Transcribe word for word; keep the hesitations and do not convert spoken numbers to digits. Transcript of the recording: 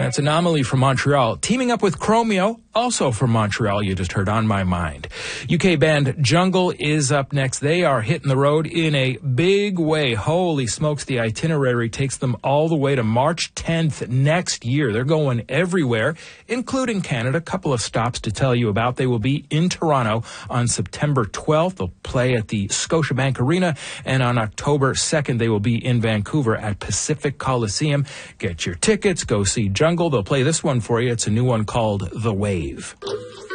That's Anomaly from Montreal, teaming up with Chromeo, also from Montreal. You just heard On My Mind. U K band Jungle is up next. They are hitting the road in a big way. Holy smokes, the itinerary takes them all the way to March tenth next year. They're going everywhere, including Canada. A couple of stops to tell you about. They will be in Toronto on September twelfth. They'll play at the Scotiabank Arena, and on October second, they will be in Vancouver at Pacific Coliseum. Get your tickets. Go see Jungle. They'll play this one for you. It's a new one called The Wave.